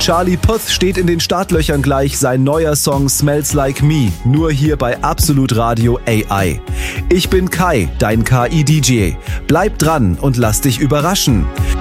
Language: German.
Charlie Puth steht in den Startlöchern gleich, sein neuer Song Smells Like Me, nur hier bei Absolut Radio AI. Ich bin Kai, dein KI-DJ. Bleib dran und lass dich überraschen.